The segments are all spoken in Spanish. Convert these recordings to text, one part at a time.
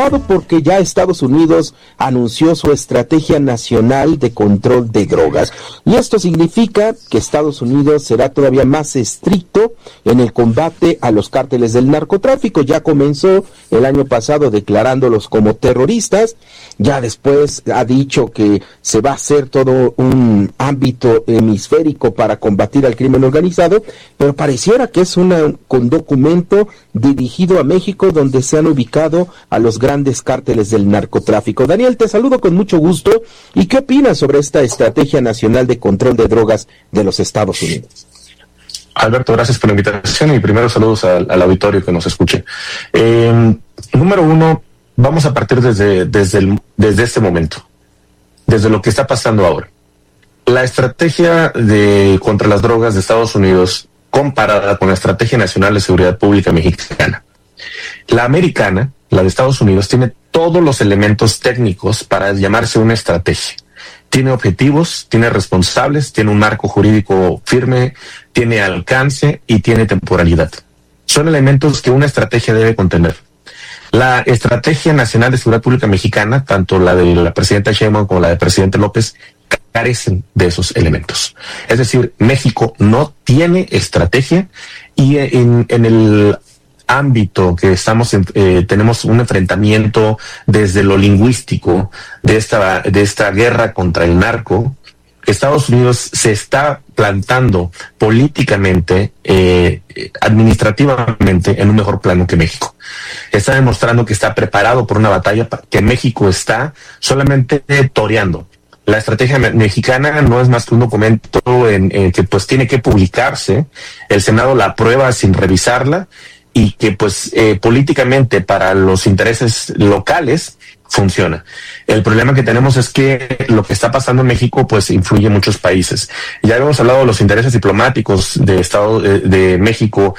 preocupado porque ya Estados Unidos anunció su estrategia nacional de control de drogas. Y esto significa que Estados Unidos será todavía más estricto en el combate a los cárteles del narcotráfico. Ya comenzó el año pasado declarándolos como terroristas. Ya después ha dicho que se va a hacer todo un ámbito hemisférico para combatir al crimen organizado, pero pareciera que es un documento dirigido a México donde se han ubicado a los grandes cárteles del narcotráfico. Daniel, te saludo con mucho gusto. ¿Y qué opinas sobre esta estrategia nacional de control de drogas de los Estados Unidos? Alberto, gracias por la invitación y primero saludos al auditorio que nos escuche. Número uno, vamos a partir desde este momento, desde lo que está pasando ahora. La estrategia contra las drogas de Estados Unidos comparada con la Estrategia Nacional de Seguridad Pública Mexicana. La americana, la de Estados Unidos, tiene todos los elementos técnicos para llamarse una estrategia. Tiene objetivos, tiene responsables, tiene un marco jurídico firme, tiene alcance y tiene temporalidad. Son elementos que una estrategia debe contener. La Estrategia Nacional de Seguridad Pública Mexicana, tanto la de la presidenta Sheinbaum como la del presidente López, carecen de esos elementos. Es decir, México no tiene estrategia y en el ámbito que estamos tenemos un enfrentamiento desde lo lingüístico de esta guerra contra el narco. Estados Unidos se está plantando políticamente, administrativamente en un mejor plano que México. Está demostrando que está preparado por una batalla que México está solamente toreando. La estrategia mexicana no es más que un documento que pues tiene que publicarse. El Senado la aprueba sin revisarla y que pues políticamente para los intereses locales funciona. El problema que tenemos es que lo que está pasando en México pues influye en muchos países. Ya habíamos hablado de los intereses diplomáticos de México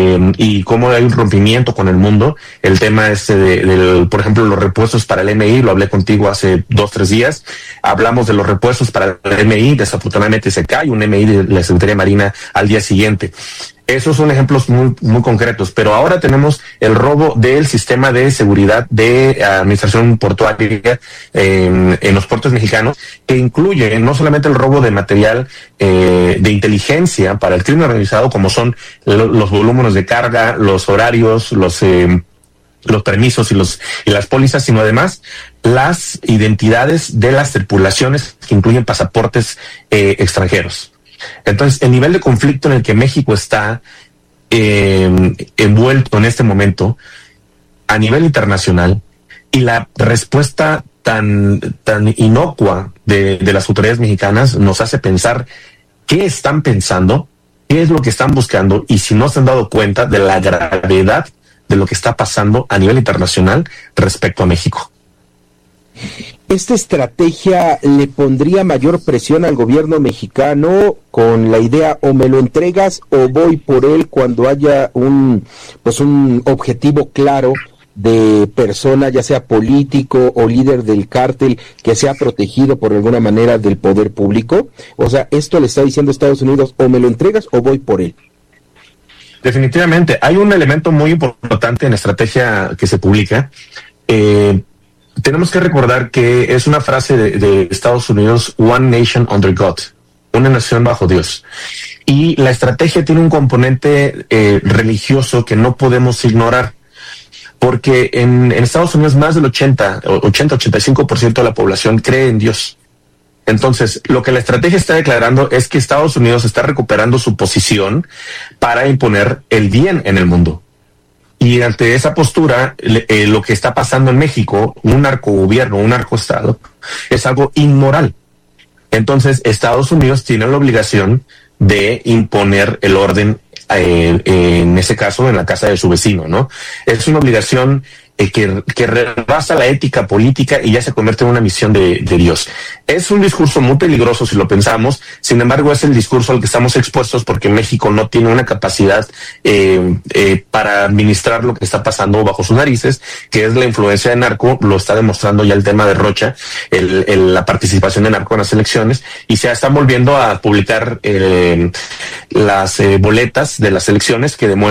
y cómo hay un rompimiento con el mundo. El tema por ejemplo, los repuestos para el MI, lo hablé contigo hace 2-3 días. Hablamos de los repuestos para el MI, desafortunadamente se cae un MI de la Secretaría de Marina al día siguiente. Esos son ejemplos muy, muy concretos, pero ahora tenemos el robo del sistema de seguridad de administración portuaria en los puertos mexicanos, que incluye no solamente el robo de material de inteligencia para el crimen organizado, como son los volúmenes de carga, los horarios, los permisos y las pólizas, sino además las identidades de las tripulaciones que incluyen pasaportes extranjeros. Entonces, el nivel de conflicto en el que México está envuelto en este momento a nivel internacional y la respuesta tan inocua de las autoridades mexicanas nos hace pensar qué están pensando, qué es lo que están buscando y si no se han dado cuenta de la gravedad de lo que está pasando a nivel internacional respecto a México. ¿Esta estrategia le pondría mayor presión al gobierno mexicano con la idea o me lo entregas o voy por él cuando haya un objetivo claro de persona, ya sea político o líder del cártel, que sea protegido por alguna manera del poder público? O sea, esto le está diciendo Estados Unidos, o me lo entregas o voy por él. Definitivamente, hay un elemento muy importante en la estrategia que se publica. Tenemos que recordar que es una frase de Estados Unidos, One Nation Under God, una nación bajo Dios. Y la estrategia tiene un componente religioso que no podemos ignorar, porque en Estados Unidos más del 80-85% de la población cree en Dios. Entonces, lo que la estrategia está declarando es que Estados Unidos está recuperando su posición para imponer el bien en el mundo. Y ante esa postura, lo que está pasando en México, un narcogobierno, un narcoestado, es algo inmoral. Entonces, Estados Unidos tiene la obligación de imponer el orden, en ese caso, en la casa de su vecino, ¿no? Es una obligación que rebasa la ética política y ya se convierte en una misión de Dios. Es un discurso muy peligroso si lo pensamos, sin embargo es el discurso al que estamos expuestos porque México no tiene una capacidad para administrar lo que está pasando bajo sus narices, que es la influencia de narco. Lo está demostrando ya el tema de Rocha, la participación de narco en las elecciones, y se están volviendo a publicar las boletas de las elecciones que demuestran